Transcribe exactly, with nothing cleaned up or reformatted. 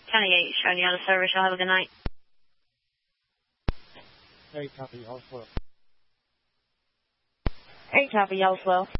County eight, showing you out of service. Y'all have a good night. Hey, copy, all twelve. eight, copy, y'all as well.